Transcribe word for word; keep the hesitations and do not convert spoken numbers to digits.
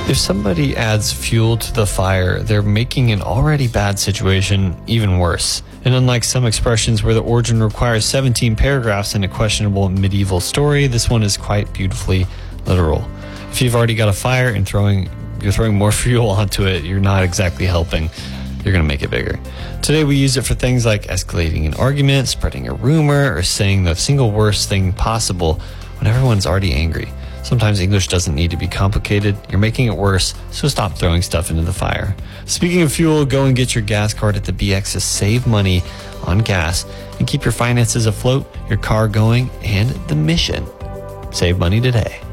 If somebody adds fuel to the fire, they're making an already bad situation even worse. And unlike some expressions where the origin requires seventeen paragraphs in a questionable medieval story, this one is quite beautifully literal. If you've already got a fire and throwing you're throwing more fuel onto it, you're not exactly helping. You're going to make it bigger. Today we use it for things like escalating an argument, spreading a rumor, or saying the single worst thing possible when everyone's already angry. Sometimes English doesn't need to be complicated. You're making it worse, so stop throwing stuff into the fire. Speaking of fuel, go and get your gas card at the B X to save money on gas and keep your finances afloat, your car going, and the mission. Save money today.